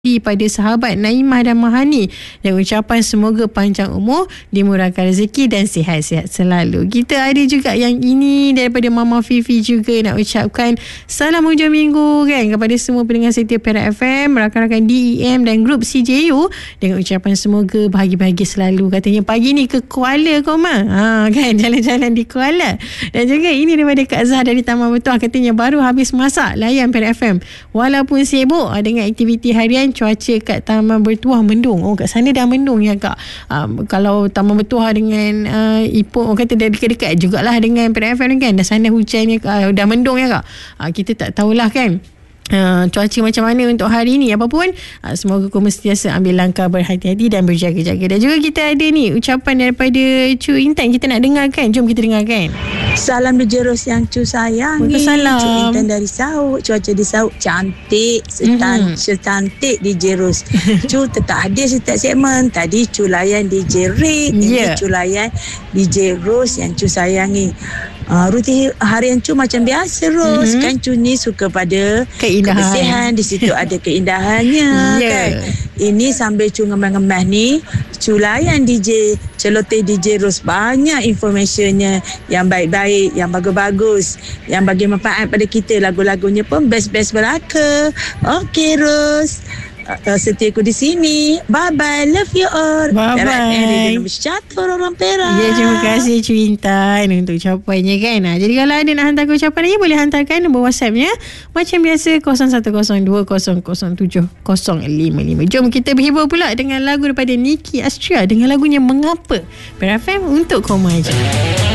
pada sahabat Naimah dan Mahani dan ucapan semoga panjang umur, dimurahkan rezeki dan sihat-sihat selalu. Kita ada juga yang ini daripada Mama Fifi juga nak ucapkan salam hujung minggu kan kepada semua pendengar setia Perak FM, rakan-rakan DEM dan grup CJU dengan ucapan semoga bahagia-bahagia selalu. Katanya pagi ni ke Kuala Koma. Kan jalan-jalan di Kuala. Dan juga ini daripada Kak Zah dari Taman Bertuah, katanya baru habis masak layan Perak FM. Walaupun sibuk dengan aktiviti harian, cuaca kat Taman Bertuah mendung. Kat sana dah mendung ya Kak. Kalau Taman Bertuah dengan Ipoh, orang kata dah dekat-dekat jugalah dengan Perak FM kan. Dah sana hujannya dah mendung ya Kak. Kita tak tahulah kan cuaca macam mana untuk hari ni. Apapun, semoga kau sentiasa ambil langkah berhati-hati dan berjaga-jaga. Dan juga kita ada ni ucapan daripada Cu Intan, kita nak dengarkan. Jom kita dengarkan. Salam Dejeros yang Cu sayangi. Salam. Cu Intan dari Sauk. Cuaca di Sauk cantik, secantik Dejeros. Cu tetap ada setiap segmen. Tadi Cu layan DJ Rick, ini Cu layan DJ Rose yang Cu sayangi. Rutin harian Cu macam biasa Ros. Kan Cu ni suka pada kebersihan. Di situ ada keindahannya kan. Ini sambil Cu ngemah-ngemah ni, Cu layan DJ celoteh DJ Ros. Banyak informationnya yang baik-baik, yang bagus-bagus, yang bagi manfaat pada kita. Lagu-lagunya pun best-best belaka. Okey Ros, setia aku di sini. Bye-bye. Love you all. Bye-bye. Catur orang Perak. Ya, terima kasih Cu Intan untuk ucapannya kan. Jadi kalau ada nak hantar ucapan lagi, boleh hantarkan nombor WhatsAppnya macam biasa 0102070555. Jom kita berhibur pula dengan lagu daripada Niki Astria dengan lagunya Mengapa. Perak FM untuk kau maju.